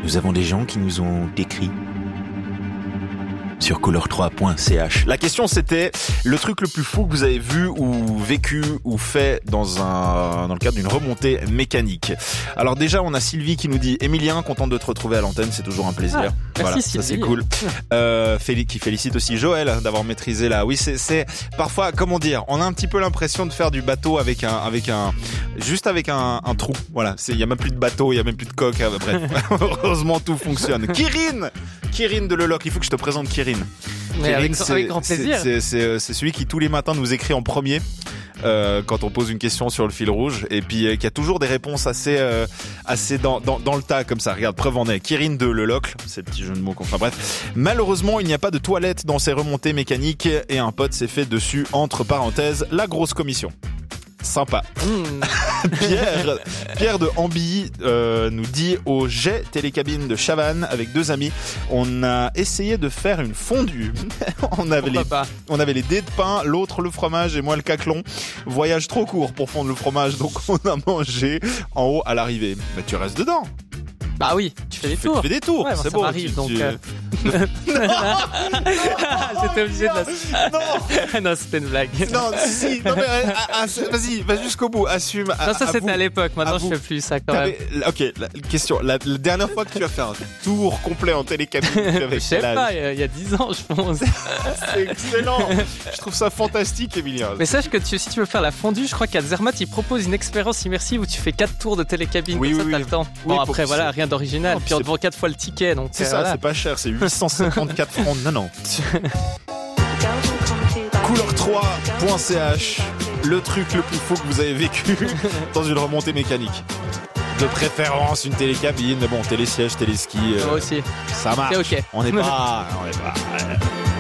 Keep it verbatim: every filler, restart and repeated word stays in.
nous avons des gens qui nous ont écrit sur couleur trois point c h. La question c'était le truc le plus fou que vous avez vu ou vécu ou fait dans un dans le cadre d'une remontée mécanique. Alors déjà on a Sylvie qui nous dit Emilien, contente de te retrouver à l'antenne, c'est toujours un plaisir. Ah, voilà, merci, ça c'est Sylvie. cool. Euh, Félix qui félicite aussi Joël d'avoir maîtrisé la. Oui c'est c'est parfois comment dire, on a un petit peu l'impression de faire du bateau avec un avec un juste avec un, un trou. Voilà, c'est il y a même plus de bateau, il y a même plus de coque. Bref, heureusement tout fonctionne. Kirin, Kirin de Leloc, il faut que je te présente Kirin. Mais Kirin, avec, c'est, avec grand plaisir. C'est, c'est, c'est, c'est celui qui tous les matins nous écrit en premier euh, quand on pose une question sur le fil rouge et puis euh, qui a toujours des réponses assez euh, assez dans, dans dans le tas comme ça. Regarde, preuve en est. Kirin de Leloc, c'est le petit jeu de mots qu'on fait. Bref, malheureusement il n'y a pas de toilette dans ces remontées mécaniques et un pote s'est fait dessus entre parenthèses la grosse commission. Sympa. Mmh. Pierre, Pierre de Ambilly euh, nous dit au jet télécabine de Chavannes avec deux amis, on a essayé de faire une fondue. on avait les, pas on avait les dés de pain, l'autre le fromage et moi le caclon. Voyage trop court pour fondre le fromage, donc on a mangé en haut à l'arrivée. Mais tu restes dedans. Bah oui, tu fais des Tu fais, tours. tu fais des tours, Ouais, bon, c'est ça bon. m'arrive, tu- donc, tu- euh, J'étais obligé de la... Non, non, c'était une blague. non, si, si, non mais euh, ah, ah, vas-y, va jusqu'au bout, assume. Non, ça c'était avoue. à l'époque, maintenant je Avoue. fais plus ça quand même. T'avais- Ok, la question. La, la dernière fois que tu as fait un tour complet en télécabine, tu avais Je sais quel âge? pas, il y a- il y a dix ans je pense. C'est excellent. Je trouve ça fantastique, Emilien. Mais sache que tu, si tu veux faire la fondue, je crois qu'à Zermatt ils proposent une expérience immersive où tu fais quatre tours de télécabine, Oui, comme ça oui, t'as oui. le temps. Oui, Bon pour- après voilà, c'est- rien d'original, Non, puis puis on c'est- te vend quatre fois le ticket donc C'est euh, ça, voilà. c'est pas cher, c'est huit cent cinquante-quatre francs. Non, non. couleur trois point c h, le truc le plus fou que vous avez vécu dans une remontée mécanique. De préférence une télécabine, mais bon, télésiège, téléski, euh, Moi aussi. ça marche. C'est ok. On n'est pas, on n'est pas.